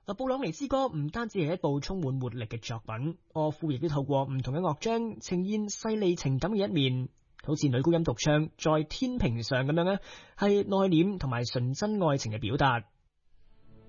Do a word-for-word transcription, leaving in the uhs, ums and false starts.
嗱，布朗尼之歌唔單止係一部充滿活力嘅作品，柯夫亦都透過唔同嘅樂章呈現細膩情感嘅一面，好似女高音獨唱在天平上咁樣呢，係內斂同埋純真愛情嘅表達。